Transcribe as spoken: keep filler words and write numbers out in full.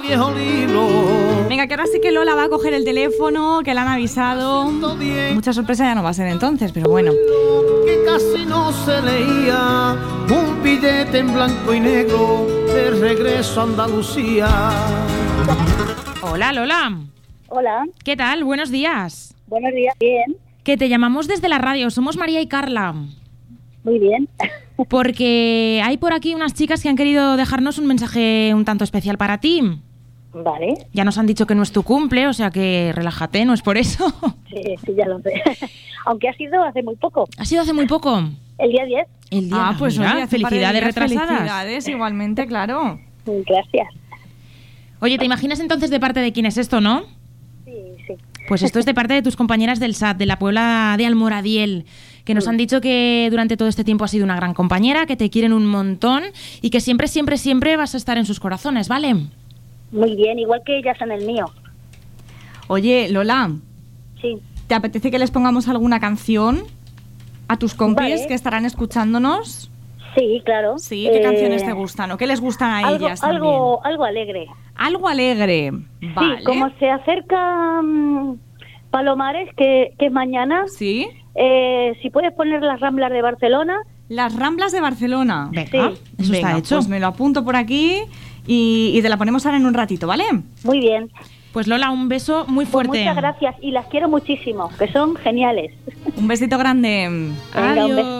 viejo libro. Venga, que ahora sí que Lola va a coger el teléfono, que la han avisado. Mucha sorpresa ya no va a ser entonces, pero bueno. Que casi no se leía, un billete en blanco y negro de regreso a Andalucía. Hola, Lola. Hola. ¿Qué tal? Buenos días. Buenos días. Bien. Que te llamamos desde la radio. Somos María y Carla. Muy bien. Porque hay por aquí unas chicas que han querido dejarnos un mensaje un tanto especial para ti. Vale. Ya nos han dicho que no es tu cumple, o sea que relájate, no es por eso. Sí, sí, ya lo sé. Aunque ha sido hace muy poco. ¿Ha sido hace muy poco? El día diez. El día, Ah, pues mira, oye, hace un par de felicidades días, retrasadas. Felicidades, igualmente, claro. Gracias. Oye, ¿te imaginas entonces de parte de quién es esto, no? Sí, sí. Pues esto es de parte de tus compañeras del S A T, de la Puebla de Almoradiel, que nos han dicho que durante todo este tiempo has sido una gran compañera, que te quieren un montón y que siempre, siempre, siempre vas a estar en sus corazones, ¿vale? Muy bien, igual que ellas en el mío. Oye, Lola, Sí. ¿te apetece que les pongamos alguna canción a tus compis Vale. que estarán escuchándonos? Sí, claro. Sí, ¿qué Eh, canciones te gustan o qué les gustan a algo, ellas también? algo, algo alegre. Algo alegre, vale. Sí, como se acerca mm, Palomares, que, que es mañana, Sí, eh, si puedes poner las Ramblas de Barcelona. Las Ramblas de Barcelona. Venga, Sí. eso Venga, está hecho. pues me lo apunto por aquí y, y te la ponemos ahora en un ratito, ¿vale? Muy bien. Pues Lola, un beso muy Pues fuerte. muchas gracias y las quiero muchísimo, que son geniales. Un besito grande. Venga, un Adiós. beso.